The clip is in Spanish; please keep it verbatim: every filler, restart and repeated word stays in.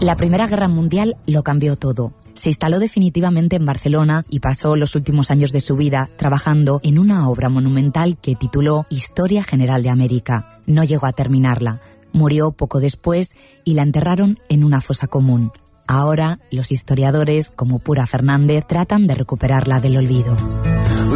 La Primera Guerra Mundial lo cambió todo. Se instaló definitivamente en Barcelona y pasó los últimos años de su vida trabajando en una obra monumental que tituló Historia General de América. No llegó a terminarla. Murió poco después y la enterraron en una fosa común. Ahora, los historiadores, como Pura Fernández, tratan de recuperarla del olvido.